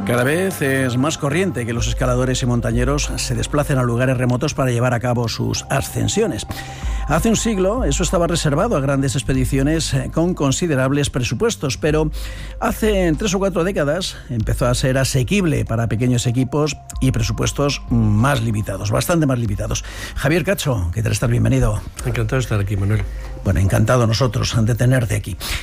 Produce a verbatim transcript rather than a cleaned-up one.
Cada vez es más corriente que los escaladores y montañeros se desplacen a lugares remotos para llevar a cabo sus ascensiones. Hace un siglo eso estaba reservado a grandes expediciones con considerables presupuestos, pero hace tres o cuatro décadas empezó a ser asequible para pequeños equipos y presupuestos más limitados, bastante más limitados. Javier Cacho, ¿qué tal estás? Bienvenido. Encantado de estar aquí, Manuel. Bueno, encantado nosotros de tenerte aquí.